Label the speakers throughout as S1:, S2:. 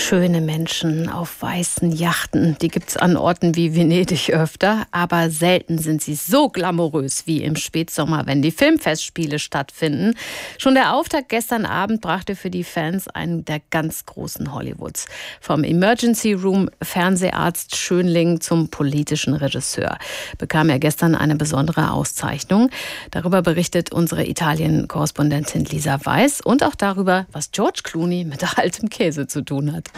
S1: Schöne Menschen auf weißen Yachten, die gibt's an Orten wie Venedig öfter, aber selten sind sie so glamourös wie im Spätsommer, wenn die Filmfestspiele stattfinden. Schon der Auftakt gestern Abend brachte für die Fans einen der ganz großen Hollywoods. Vom Emergency Room Fernseharzt Schönling zum politischen Regisseur bekam er gestern eine besondere Auszeichnung. Darüber berichtet unsere Italien-Korrespondentin Lisa Weiß und auch darüber, was George Clooney mit altem Käse zu tun hat.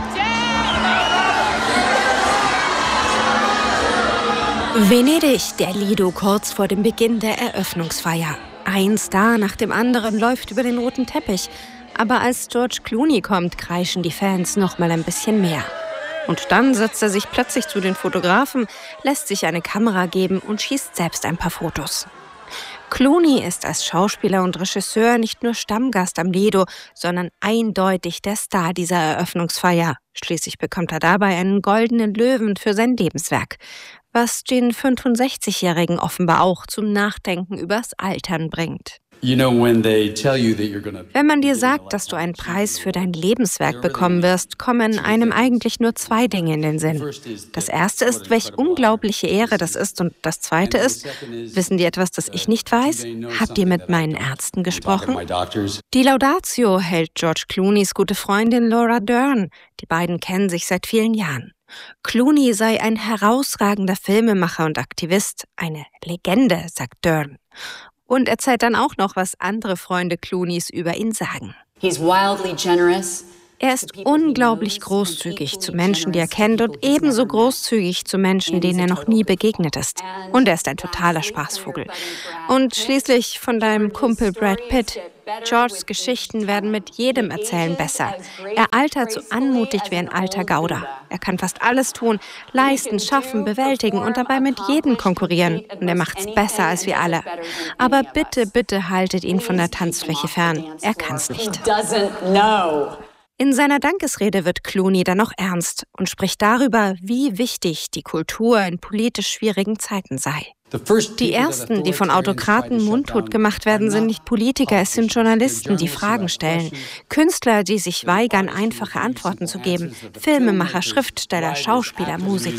S2: Venedig, der Lido kurz vor dem Beginn der Eröffnungsfeier. Ein Star nach dem anderen läuft über den roten Teppich. Aber als George Clooney kommt, kreischen die Fans noch mal ein bisschen mehr. Und dann setzt er sich plötzlich zu den Fotografen, lässt sich eine Kamera geben und schießt selbst ein paar Fotos. Clooney ist als Schauspieler und Regisseur nicht nur Stammgast am Lido, sondern eindeutig der Star dieser Eröffnungsfeier. Schließlich bekommt er dabei einen goldenen Löwen für sein Lebenswerk, was den 65-Jährigen offenbar auch zum Nachdenken übers Altern bringt. Wenn man dir sagt, dass du einen Preis für dein Lebenswerk bekommen wirst, kommen einem eigentlich nur zwei Dinge in den Sinn. Das erste ist, welch unglaubliche Ehre das ist, und das zweite ist, wissen die etwas, das ich nicht weiß? Habt ihr mit meinen Ärzten gesprochen? Die Laudatio hält George Clooneys gute Freundin Laura Dern. Die beiden kennen sich seit vielen Jahren. Clooney sei ein herausragender Filmemacher und Aktivist, eine Legende, sagt Dern. Und erzählt dann auch noch, was andere Freunde Clooneys über ihn sagen. Er ist unglaublich großzügig zu Menschen, die er kennt, und ebenso großzügig zu Menschen, denen er noch nie begegnet ist. Und er ist ein totaler Spaßvogel. Und schließlich von deinem Kumpel Brad Pitt. Georges Geschichten werden mit jedem Erzählen besser. Er altert so anmutig wie ein alter Gauder. Er kann fast alles tun, leisten, schaffen, bewältigen und dabei mit jedem konkurrieren. Und er macht's besser als wir alle. Aber bitte, bitte haltet ihn von der Tanzfläche fern. Er kann's nicht. In seiner Dankesrede wird Clooney dann noch ernst und spricht darüber, wie wichtig die Kultur in politisch schwierigen Zeiten sei. Die Ersten, die von Autokraten mundtot gemacht werden, sind nicht Politiker, es sind Journalisten, die Fragen stellen. Künstler, die sich weigern, einfache Antworten zu geben. Filmemacher, Schriftsteller, Schauspieler, Musiker.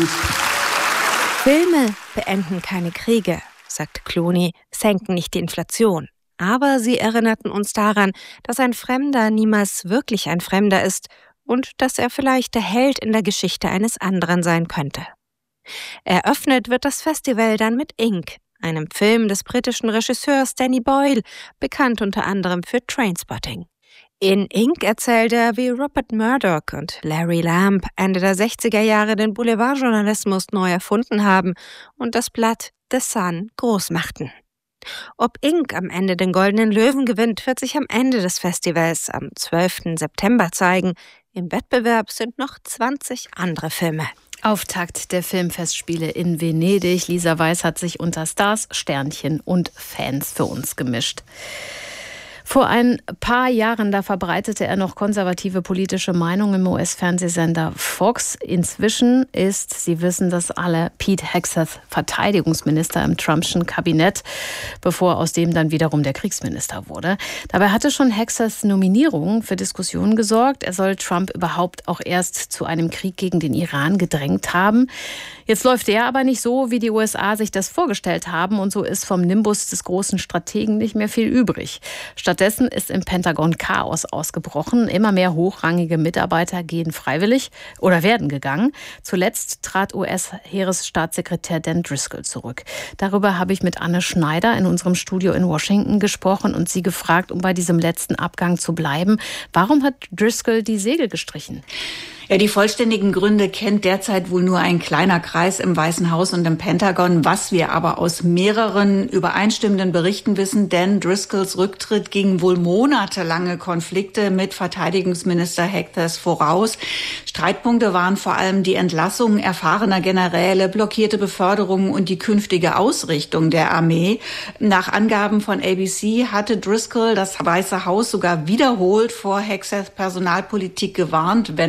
S2: Filme beenden keine Kriege, sagt Clooney, senken nicht die Inflation. Aber sie erinnerten uns daran, dass ein Fremder niemals wirklich ein Fremder ist und dass er vielleicht der Held in der Geschichte eines anderen sein könnte. Eröffnet wird das Festival dann mit Ink, einem Film des britischen Regisseurs Danny Boyle, bekannt unter anderem für Trainspotting. In Ink erzählt er, wie Rupert Murdoch und Larry Lamb Ende der 60er Jahre den Boulevardjournalismus neu erfunden haben und das Blatt The Sun groß machten. Ob Ink am Ende den Goldenen Löwen gewinnt, wird sich am Ende des Festivals am 12. September zeigen. Im Wettbewerb sind noch 20 andere Filme.
S1: Auftakt der Filmfestspiele in Venedig. Lisa Weiß hat sich unter Stars, Sternchen und Fans für uns gemischt. Vor ein paar Jahren, da verbreitete er noch konservative politische Meinungen im US-Fernsehsender Fox. Inzwischen ist, Sie wissen das alle, Pete Hegseth Verteidigungsminister im Trumpschen Kabinett, bevor aus dem dann wiederum der Kriegsminister wurde. Dabei hatte schon Hegseths Nominierung für Diskussionen gesorgt. Er soll Trump überhaupt auch erst zu einem Krieg gegen den Iran gedrängt haben. Jetzt läuft der aber nicht so, wie die USA sich das vorgestellt haben, und so ist vom Nimbus des großen Strategen nicht mehr viel übrig. Stattdessen ist im Pentagon Chaos ausgebrochen. Immer mehr hochrangige Mitarbeiter gehen freiwillig oder werden gegangen. Zuletzt trat US-Heeresstaatssekretär Dan Driscoll zurück. Darüber habe ich mit Anne Schneider in unserem Studio in Washington gesprochen und sie gefragt, um bei diesem letzten Abgang zu bleiben. Warum hat Driscoll die Segel gestrichen?
S3: Ja, die vollständigen Gründe kennt derzeit wohl nur ein kleiner Kreis im Weißen Haus und im Pentagon. Was wir aber aus mehreren übereinstimmenden Berichten wissen, denn Driscolls Rücktritt ging wohl monatelange Konflikte mit Verteidigungsminister Hegseth voraus. Streitpunkte waren vor allem die Entlassung erfahrener Generäle, blockierte Beförderungen und die künftige Ausrichtung der Armee. Nach Angaben von ABC hatte Driscoll das Weiße Haus sogar wiederholt vor Hegseths Personalpolitik gewarnt, wenn auch wohl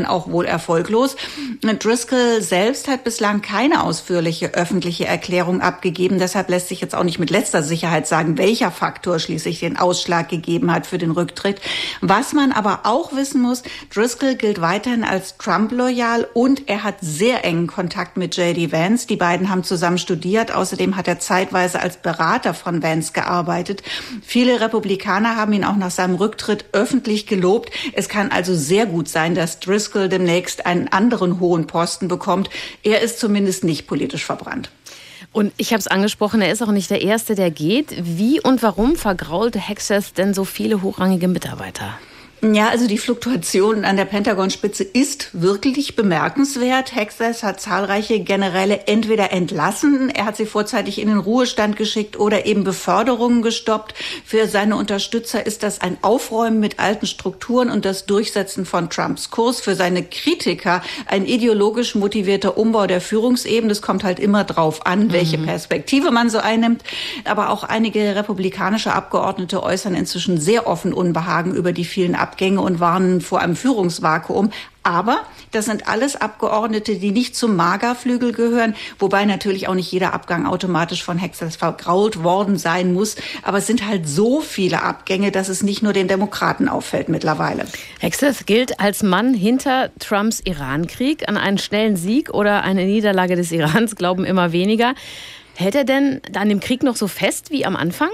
S3: wohl erfolglos. Driscoll selbst hat bislang keine ausführliche öffentliche Erklärung abgegeben. Deshalb lässt sich jetzt auch nicht mit letzter Sicherheit sagen, welcher Faktor schließlich den Ausschlag gegeben hat für den Rücktritt. Was man aber auch wissen muss, Driscoll gilt weiterhin als Trump-loyal und er hat sehr engen Kontakt mit J.D. Vance. Die beiden haben zusammen studiert. Außerdem hat er zeitweise als Berater von Vance gearbeitet. Viele Republikaner haben ihn auch nach seinem Rücktritt öffentlich gelobt. Es kann also sehr gut sein, dass Driscoll demnächst einen anderen hohen Posten bekommt. Er ist zumindest nicht politisch verbrannt.
S1: Und ich habe es angesprochen, er ist auch nicht der Erste, der geht. Wie und warum vergraulte Hegseth denn so viele hochrangige Mitarbeiter?
S3: Ja, also die Fluktuation an der Pentagon-Spitze ist wirklich bemerkenswert. Hegseth hat zahlreiche Generäle entweder entlassen, er hat sie vorzeitig in den Ruhestand geschickt oder eben Beförderungen gestoppt. Für seine Unterstützer ist das ein Aufräumen mit alten Strukturen und das Durchsetzen von Trumps Kurs. Für seine Kritiker ein ideologisch motivierter Umbau der Führungsebene. Es kommt halt immer drauf an, welche Perspektive man so einnimmt. Aber auch einige republikanische Abgeordnete äußern inzwischen sehr offen Unbehagen über die vielen Abgänge und warnen vor einem Führungsvakuum. Aber das sind alles Abgeordnete, die nicht zum MAGA-Flügel gehören, wobei natürlich auch nicht jeder Abgang automatisch von Hegseth vergrault worden sein muss. Aber es sind halt so viele Abgänge, dass es nicht nur den Demokraten auffällt mittlerweile.
S1: Hegseth gilt als Mann hinter Trumps Irankrieg. An einen schnellen Sieg oder eine Niederlage des Irans glauben immer weniger. Hält er denn an dem Krieg noch so fest wie am Anfang?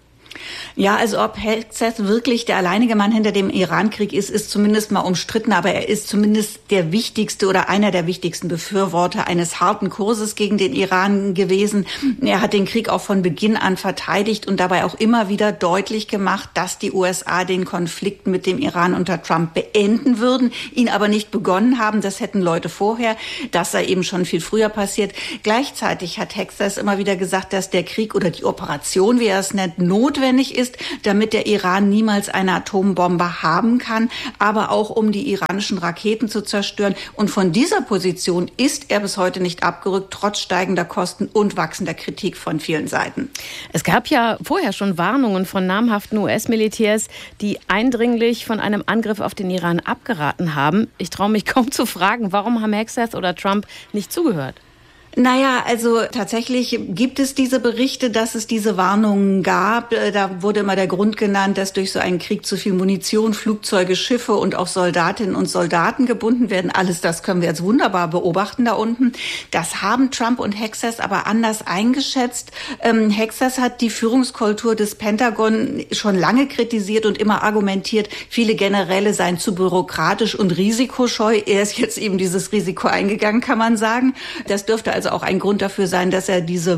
S3: Ja, also ob Hegseth wirklich der alleinige Mann hinter dem Irankrieg ist zumindest mal umstritten, aber er ist zumindest der wichtigste oder einer der wichtigsten Befürworter eines harten Kurses gegen den Iran gewesen. Er hat den Krieg auch von Beginn an verteidigt und dabei auch immer wieder deutlich gemacht, dass die USA den Konflikt mit dem Iran unter Trump beenden würden, ihn aber nicht begonnen haben. Das hätten Leute vorher. Das sei eben schon viel früher passiert. Gleichzeitig hat Hegseth immer wieder gesagt, dass der Krieg oder die Operation, wie er es nennt, notwendig ist, damit der Iran niemals eine Atombombe haben kann, aber auch um die iranischen Raketen zu zerstören. Und von dieser Position ist er bis heute nicht abgerückt, trotz steigender Kosten und wachsender Kritik von vielen Seiten.
S1: Es gab ja vorher schon Warnungen von namhaften US-Militärs, die eindringlich von einem Angriff auf den Iran abgeraten haben. Ich traue mich kaum zu fragen, warum haben Hegseth oder Trump nicht zugehört?
S3: Naja, also tatsächlich gibt es diese Berichte, dass es diese Warnungen gab. Da wurde immer der Grund genannt, dass durch so einen Krieg zu viel Munition, Flugzeuge, Schiffe und auch Soldatinnen und Soldaten gebunden werden. Alles das können wir jetzt wunderbar beobachten da unten. Das haben Trump und Hegseth aber anders eingeschätzt. Hegseth hat die Führungskultur des Pentagon schon lange kritisiert und immer argumentiert, viele Generäle seien zu bürokratisch und risikoscheu. Er ist jetzt eben dieses Risiko eingegangen, kann man sagen. Das dürfte also auch ein Grund dafür sein, dass er diese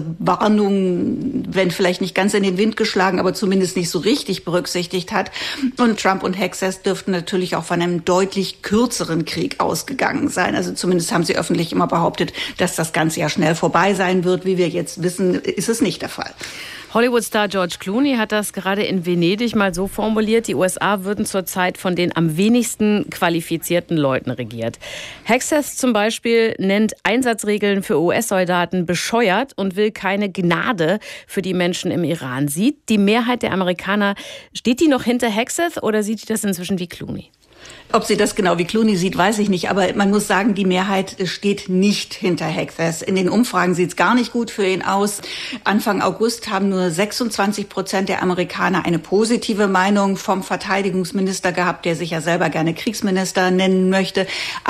S3: Warnung, wenn vielleicht nicht ganz in den Wind geschlagen, aber zumindest nicht so richtig berücksichtigt hat. Und Trump und Hegseth dürften natürlich auch von einem deutlich kürzeren Krieg ausgegangen sein. Also zumindest haben sie öffentlich immer behauptet, dass das Ganze ja schnell vorbei sein wird. Wie wir jetzt wissen, ist es nicht der Fall.
S1: Hollywood-Star George Clooney hat das gerade in Venedig mal so formuliert, die USA würden zurzeit von den am wenigsten qualifizierten Leuten regiert. Hegseth zum Beispiel nennt Einsatzregeln für US-Soldaten bescheuert und will keine Gnade für die Menschen im Iran. Sieht die Mehrheit der Amerikaner, steht die noch hinter Hegseth oder sieht die das inzwischen wie Clooney?
S3: Ob sie das genau wie Clooney sieht, weiß ich nicht. Aber man muss sagen, die Mehrheit steht nicht hinter Hegseth. In den Umfragen sieht es gar nicht gut für ihn aus. Anfang August haben nur 26% der Amerikaner eine positive Meinung vom Verteidigungsminister gehabt, der sich ja selber gerne Kriegsminister nennen möchte.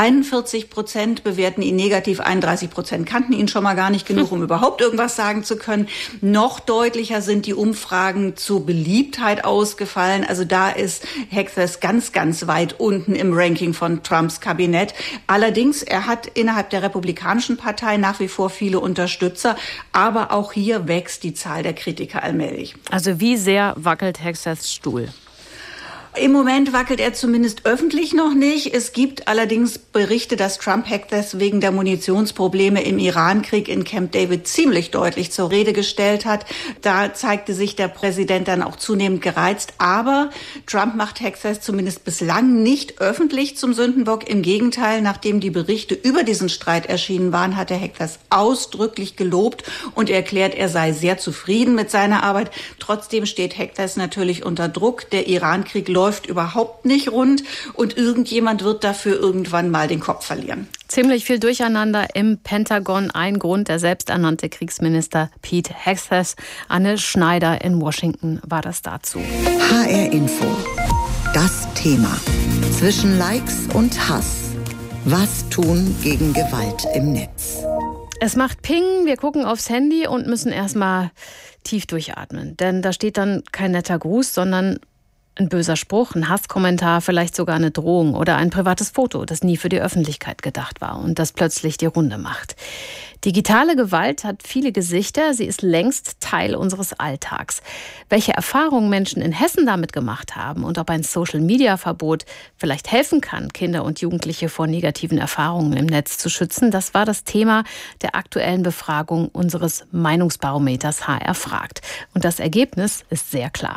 S3: 41% bewerten ihn negativ, 31% kannten ihn schon mal gar nicht genug, um überhaupt irgendwas sagen zu können. Noch deutlicher sind die Umfragen zur Beliebtheit ausgefallen. Also da ist Hegseth ganz, ganz weit unten im Ranking von Trumps Kabinett. Allerdings, er hat innerhalb der Republikanischen Partei nach wie vor viele Unterstützer, aber auch hier wächst die Zahl der Kritiker allmählich.
S1: Also wie sehr wackelt Hegseths Stuhl?
S3: Im Moment wackelt er zumindest öffentlich noch nicht. Es gibt allerdings Berichte, dass Trump Hegseth wegen der Munitionsprobleme im Irankrieg in Camp David ziemlich deutlich zur Rede gestellt hat. Da zeigte sich der Präsident dann auch zunehmend gereizt. Aber Trump macht Hegseth zumindest bislang nicht öffentlich zum Sündenbock. Im Gegenteil, nachdem die Berichte über diesen Streit erschienen waren, hat er Hegseth ausdrücklich gelobt und erklärt, er sei sehr zufrieden mit seiner Arbeit. Trotzdem steht Hegseth natürlich unter Druck. Der Irankrieg läuft läuft überhaupt nicht rund und irgendjemand wird dafür irgendwann mal den Kopf verlieren.
S1: Ziemlich viel Durcheinander im Pentagon. Ein Grund, der selbsternannte Kriegsminister Pete Hegseth. Anne Schneider in Washington war das dazu.
S4: HR Info. Das Thema. Zwischen Likes und Hass. Was tun gegen Gewalt im Netz?
S1: Es macht Ping, wir gucken aufs Handy und müssen erstmal tief durchatmen. Denn da steht dann kein netter Gruß, sondern ein böser Spruch, ein Hasskommentar, vielleicht sogar eine Drohung oder ein privates Foto, das nie für die Öffentlichkeit gedacht war und das plötzlich die Runde macht. Digitale Gewalt hat viele Gesichter, sie ist längst Teil unseres Alltags. Welche Erfahrungen Menschen in Hessen damit gemacht haben und ob ein Social-Media-Verbot vielleicht helfen kann, Kinder und Jugendliche vor negativen Erfahrungen im Netz zu schützen, das war das Thema der aktuellen Befragung unseres Meinungsbarometers HR fragt. Und das Ergebnis ist sehr klar.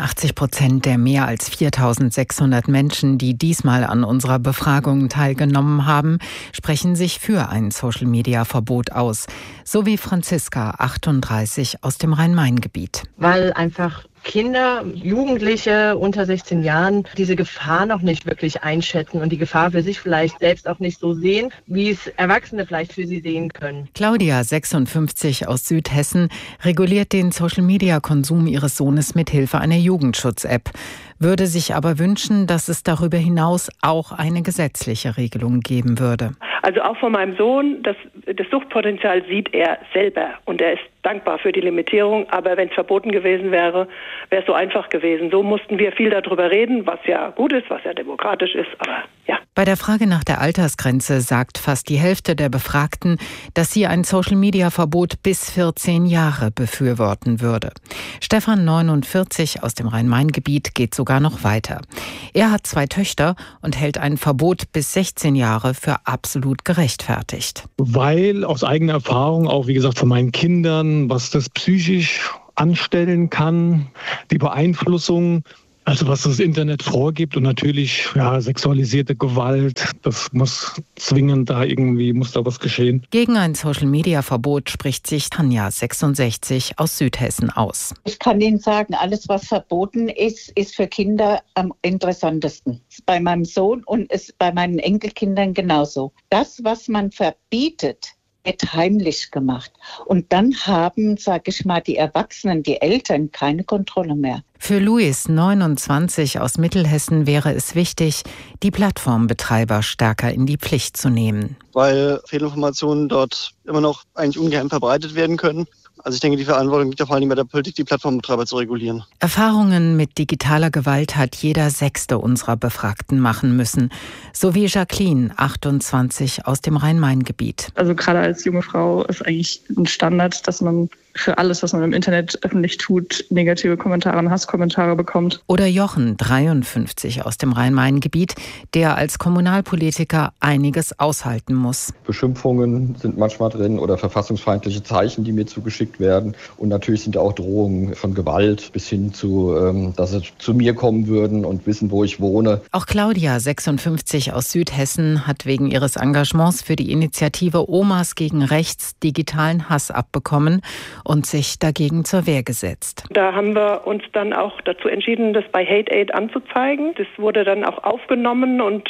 S5: 84% der mehr als 4.600 Menschen, die diesmal an unserer Befragung teilgenommen haben, sprechen sich für ein Social-Media-Verbot aus. So wie Franziska, 38, aus dem Rhein-Main-Gebiet.
S6: Weil einfach Kinder, Jugendliche unter 16 Jahren diese Gefahr noch nicht wirklich einschätzen und die Gefahr für sich vielleicht selbst auch nicht so sehen, wie es Erwachsene vielleicht für sie sehen können.
S5: Claudia, 56, aus Südhessen, reguliert den Social-Media-Konsum ihres Sohnes mit Hilfe einer Jugendschutz-App, würde sich aber wünschen, dass es darüber hinaus auch eine gesetzliche Regelung geben würde.
S7: Also auch von meinem Sohn, das Suchtpotenzial sieht er selber und er ist dankbar für die Limitierung, aber wenn es verboten gewesen wäre, wäre es so einfach gewesen. So mussten wir viel darüber reden, was ja gut ist, was ja demokratisch ist, aber ja.
S5: Bei der Frage nach der Altersgrenze sagt fast die Hälfte der Befragten, dass sie ein Social-Media-Verbot bis 14 Jahre befürworten würde. Stefan, 49, aus dem Rhein-Main-Gebiet, geht sogar noch weiter. Er hat 2 Töchter und hält ein Verbot bis 16 Jahre für absolut gerechtfertigt.
S8: Weil aus eigener Erfahrung, auch wie gesagt von meinen Kindern, was das psychisch anstellen kann, die Beeinflussung, also was das Internet vorgibt und natürlich sexualisierte Gewalt, das muss zwingend muss da was geschehen.
S5: Gegen ein Social-Media-Verbot spricht sich Tanja, 66, aus Südhessen aus.
S9: Ich kann Ihnen sagen, alles was verboten ist, ist für Kinder am interessantesten. Bei meinem Sohn und ist bei meinen Enkelkindern genauso. Das, was man verbietet, wird heimlich gemacht. Und dann haben, die Erwachsenen, die Eltern keine Kontrolle mehr.
S5: Für Luis, 29, aus Mittelhessen, wäre es wichtig, die Plattformbetreiber stärker in die Pflicht zu nehmen.
S10: Weil Fehlinformationen dort immer noch eigentlich ungehemmt verbreitet werden können. Also ich denke, die Verantwortung liegt ja vor allem bei der Politik, die Plattformbetreiber zu regulieren.
S5: Erfahrungen mit digitaler Gewalt hat jeder 6. unserer Befragten machen müssen. So wie Jacqueline, 28, aus dem Rhein-Main-Gebiet.
S11: Also gerade als junge Frau ist eigentlich ein Standard, dass man für alles, was man im Internet öffentlich tut, negative Kommentare und Hasskommentare bekommt.
S5: Oder Jochen, 53, aus dem Rhein-Main-Gebiet, der als Kommunalpolitiker einiges aushalten muss.
S12: Beschimpfungen sind manchmal drin oder verfassungsfeindliche Zeichen, die mir zugeschickt werden. Und natürlich sind auch Drohungen von Gewalt bis hin zu, dass sie zu mir kommen würden und wissen, wo ich wohne.
S5: Auch Claudia, 56, aus Südhessen, hat wegen ihres Engagements für die Initiative Omas gegen Rechts digitalen Hass abbekommen und sich dagegen zur Wehr gesetzt.
S7: Da haben wir uns dann auch dazu entschieden, das bei Hate-Aid anzuzeigen. Das wurde dann auch aufgenommen und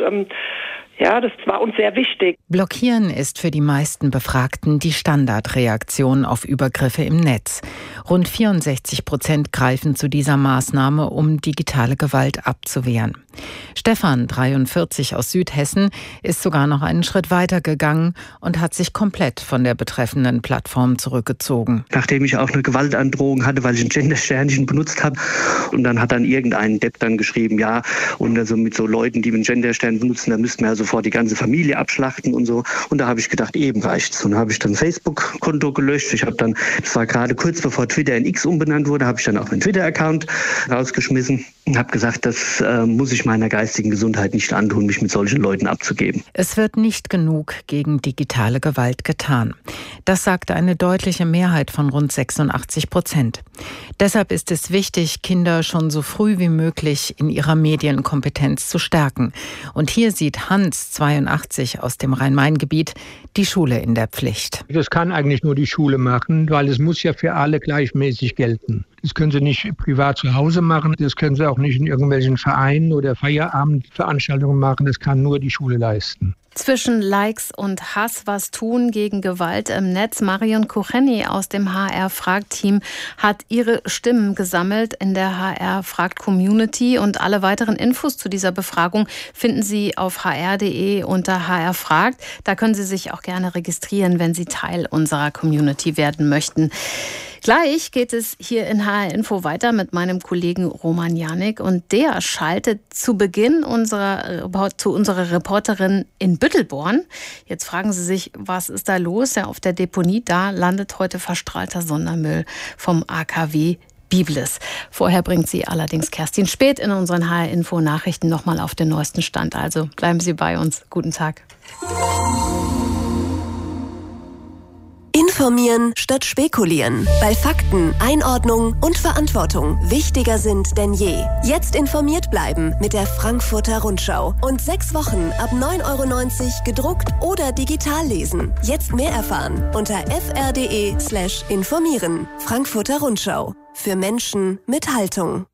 S7: das war uns sehr wichtig.
S5: Blockieren ist für die meisten Befragten die Standardreaktion auf Übergriffe im Netz. Rund 64% greifen zu dieser Maßnahme, um digitale Gewalt abzuwehren. Stefan, 43, aus Südhessen, ist sogar noch einen Schritt weiter gegangen und hat sich komplett von der betreffenden Plattform zurückgezogen.
S13: Nachdem ich auch eine Gewaltandrohung hatte, weil ich ein Gender-Sternchen benutzt habe. Und dann hat dann irgendein Depp dann geschrieben, ja, und also mit so Leuten, die einen Gender-Stern benutzen, da müssten wir ja sofort die ganze Familie abschlachten und so. Und da habe ich gedacht, eben reicht's. Und dann habe ich dann Facebook-Konto gelöscht. Das war gerade kurz bevor Twitter in X umbenannt wurde, habe ich dann auch meinen Twitter-Account rausgeschmissen und habe gesagt, das muss ich meiner geistigen Gesundheit nicht antun, mich mit solchen Leuten abzugeben.
S5: Es wird nicht genug gegen digitale Gewalt getan. Das sagt eine deutliche Mehrheit von rund 86%. Deshalb ist es wichtig, Kinder schon so früh wie möglich in ihrer Medienkompetenz zu stärken. Und hier sieht Hans, 82, aus dem Rhein-Main-Gebiet, die Schule in der Pflicht.
S14: Das kann eigentlich nur die Schule machen, weil es muss ja für alle gleichmäßig gelten. Das können sie nicht privat zu Hause machen. Das können sie auch nicht in irgendwelchen Vereinen oder Feierabendveranstaltungen machen. Das kann nur die Schule leisten.
S1: Zwischen Likes und Hass was tun gegen Gewalt im Netz. Marion Kucheni aus dem HR-Fragt-Team hat ihre Stimmen gesammelt in der HR-Fragt-Community. Und alle weiteren Infos zu dieser Befragung finden Sie auf hr.de unter HR-Fragt. Da können Sie sich auch gerne registrieren, wenn Sie Teil unserer Community werden möchten. Gleich geht es hier in HR Info weiter mit meinem Kollegen Roman Janik und der schaltet zu Beginn zu unserer Reporterin in Büttelborn. Jetzt fragen Sie sich, was ist da los? Ja, auf der Deponie, da landet heute verstrahlter Sondermüll vom AKW Biblis. Vorher bringt sie allerdings Kerstin Späth in unseren HR Info Nachrichten nochmal auf den neuesten Stand. Also bleiben Sie bei uns. Guten Tag.
S15: Informieren statt spekulieren. Weil Fakten, Einordnung und Verantwortung wichtiger sind denn je. Jetzt informiert bleiben mit der Frankfurter Rundschau. Und 6 Wochen ab 9,90 € gedruckt oder digital lesen. Jetzt mehr erfahren unter fr.de/informieren. Frankfurter Rundschau. Für Menschen mit Haltung.